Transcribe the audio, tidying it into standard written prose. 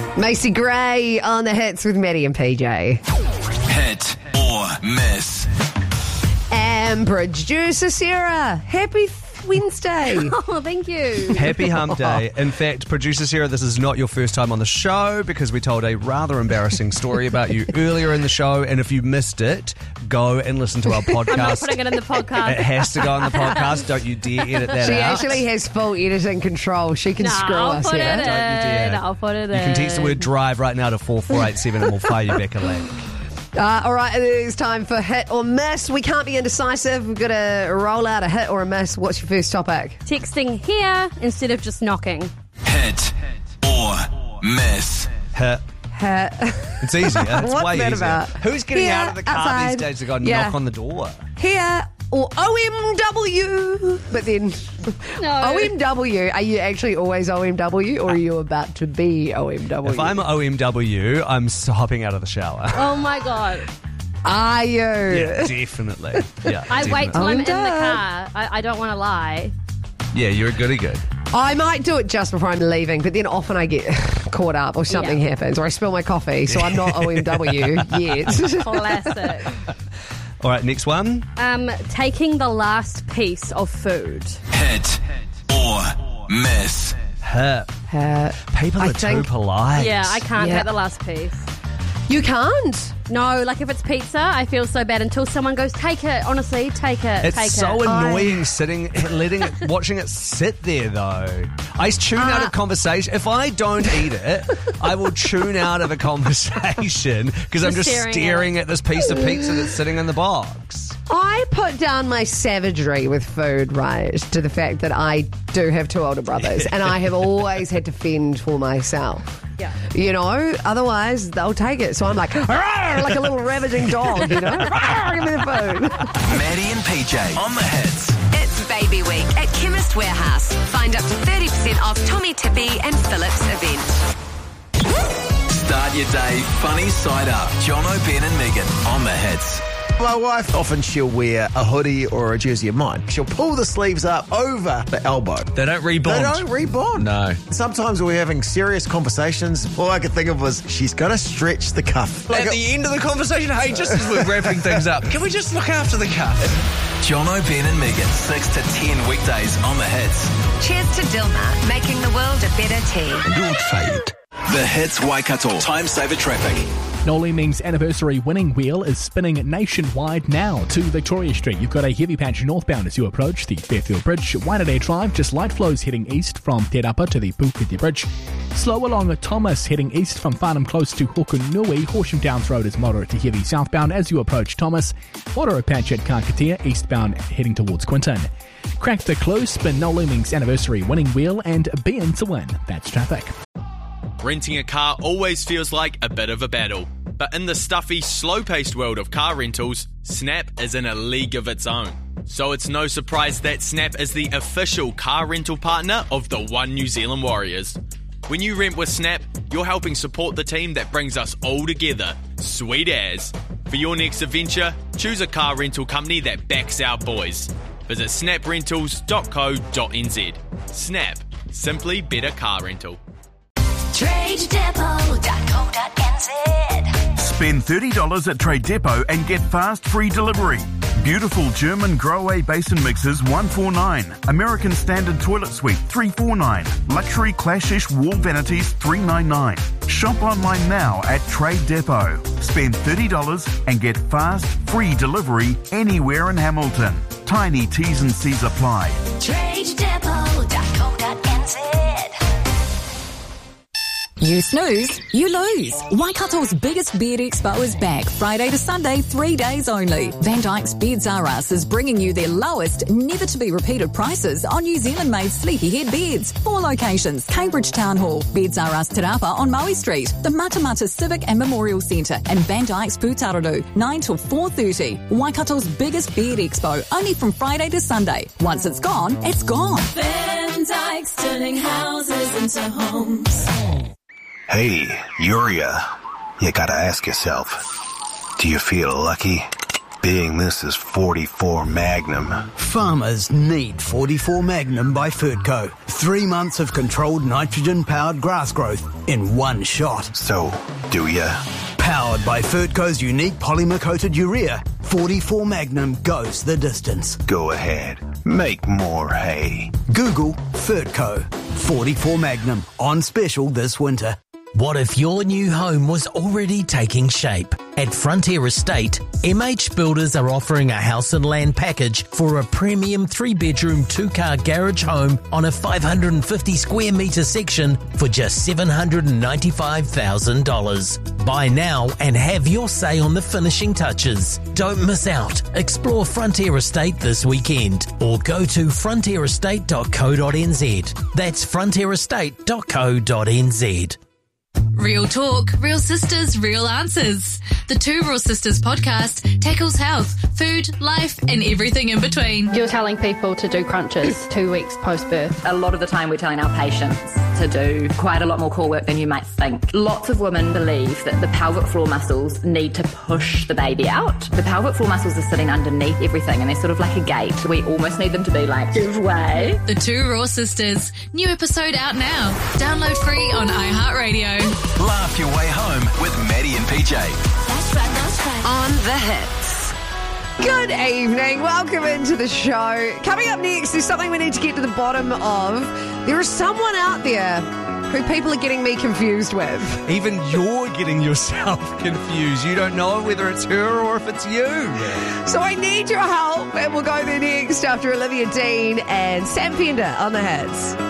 Macy Gray on the hits with Maddie and PJ. Hit or miss. And producer Sarah, happy Wednesday. Oh, thank you. Happy hump day. In fact, producer Sarah, this is not your first time on the show because we told a rather embarrassing story about you earlier in the show, and if you missed it, go and listen to our podcast. I'm not putting it in the podcast. It has to go on the podcast. Don't you dare edit that She out. actually has full editing control. She can screw us I'll put here. it Don't you dare. in. I'll put it in. You can text the word drive right now to 4487 and we'll fire you back a link. All right, it is time for hit or miss. We can't be indecisive. We've got to roll out a hit or a miss. What's your first topic? Texting here instead of just knocking. Hit or miss. Hit. Hit. It's easier. It's What's way that easier. about? Who's getting Here, out of the car outside. these days to go and Yeah. knock on the door? Here or OMW. But then, No. OMW, are you actually always OMW or are you about to be OMW? If I'm OMW, I'm hopping out of the shower. Oh my God. Are you? Yeah, definitely. Yeah, I wait till I'm in the Oh, no. car. I don't want to lie. Yeah, you're a goody good. I might do it just before I'm leaving, but then often I get caught up or something Yeah. happens or I spill my coffee, so I'm not OMW yet. Classic. All right, next one. Taking the last piece of food. Hit or miss. Hit. People I are too think- polite. Yeah, I can't Yeah. take the last piece. You can't. No, like if it's pizza, I feel so bad until someone goes, take it. Honestly, take it. It's take so it. annoying watching it sit there though. I tune out of conversation. If I don't eat it, I will tune out of a conversation because I'm just staring at this piece of pizza that's sitting in the box. I put down my savagery with food, right, to the fact that I do have two older brothers and I have always had to fend for myself. Yeah. You know, otherwise they'll take it. So I'm like, "Arr!" like a little ravaging dog, you know? "Arr, give me the food. Maddie and PJ on the hits. It's Baby Week at Chemist Warehouse. Find up to 30% off Tommy Tippy and Phillips event. Start your day funny side up. Jono, Ben and Megan on the hits. My wife, often she'll wear a hoodie or a jersey of mine. She'll pull the sleeves up over the elbow. They don't rebond. They don't rebond. No. Sometimes we're having serious conversations. All I could think of was, she's got to stretch the cuff. At the end of the conversation, hey, just as we're wrapping things up, can we just look after the cuff? Jono, Ben and Megan, 6 to 10 weekdays on the hits. Cheers to Dilmah, making the world a better tea. Don't fade. The hits Waikato. Time saver traffic. Noel Leeming's anniversary winning wheel is spinning nationwide now to Victoria Street. You've got a heavy patch northbound as you approach the Fairfield Bridge. Wainarei Drive, just light flows heading east from Te Rapa to the Puketi Bridge. Slow along Thomas heading east from Farnham close to Hokunui. Horsham Downs Road is moderate to heavy southbound as you approach Thomas. Water patch at Kakatea, eastbound heading towards Quinton. Crack the clue, spin Noel Leeming's anniversary winning wheel and be in to win. That's traffic. Renting a car always feels like a bit of a battle. But in the stuffy, slow-paced world of car rentals, Snap is in a league of its own. So it's no surprise that Snap is the official car rental partner of the One New Zealand Warriors. When you rent with Snap, you're helping support the team that brings us all together. Sweet as. For your next adventure, choose a car rental company that backs our boys. Visit snaprentals.co.nz. Snap. Simply better car rental. TradeDepot.co.nz. Spend $30 at Trade Depot and get fast free delivery. Beautiful German Grohe basin mixers $149. American Standard Toilet Suite $349. Luxury Clashish wall vanities $399. Shop online now at Trade Depot. Spend $30 and get fast free delivery anywhere in Hamilton. Tiny T's and C's apply. TradeDepot.co.nz. You snooze, you lose. Waikato's biggest beard expo is back Friday to Sunday, 3 days only. Van Dyke's Beds R Us is bringing you their lowest, never to be repeated prices on New Zealand made sleepyhead beds. 4 locations: Cambridge Town Hall, Beds R Us Te Rapa on Maui Street, the Matamata Civic and Memorial Centre, and Van Dyke's Pūtararu, 9 till 4:30. Waikato's biggest beard expo, only from Friday to Sunday. Once it's gone, it's gone. Van Dyke's turning houses into homes. Hey, Uria, you gotta ask yourself, do you feel lucky? being this is 44 Magnum. Farmers need 44 Magnum by Fertco. 3 months of controlled nitrogen-powered grass growth in one shot. So, do ya? Powered by Fertco's unique polymer-coated urea, 44 Magnum goes the distance. Go ahead. Make more hay. Google Fertco. 44 Magnum on special this winter. What if your new home was already taking shape? At Frontier Estate, MH Builders are offering a house and land package for a premium 3-bedroom, 2-car garage home on a 550 square metre section for just $795,000. Buy now and have your say on the finishing touches. Don't miss out. Explore Frontier Estate this weekend or go to frontierestate.co.nz. That's frontierestate.co.nz. Real talk, real sisters, real answers. The Two Real Sisters podcast tackles health, food, life, and everything in between. You're telling people to do crunches 2 weeks post-birth. A lot of the time we're telling our patients to do quite a lot more core work than you might think. Lots of women believe that the pelvic floor muscles need to push the baby out. The pelvic floor muscles are sitting underneath everything and they're sort of like a gate. We almost need them to be like, give way. The Two Raw Sisters. New episode out now. Download free on iHeartRadio. Laugh your way home with Maddie and PJ. That's right. On the hits. Good evening. Welcome into the show. Coming up next is something we need to get to the bottom of. There is someone out there who people are getting me confused with. Even you're getting yourself confused. You don't know whether it's her or if it's you. So I need your help, and we'll go there next after Olivia Dean and Sam Pender on the hits.